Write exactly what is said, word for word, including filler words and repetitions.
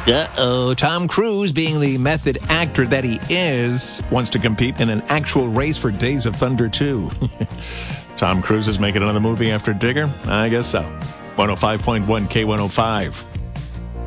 Uh-oh, Tom Cruise, being the method actor that he is, wants to compete in an actual race for Days of Thunder two. Tom Cruise is making another movie after Digger? I guess so. one oh five point one K one oh five.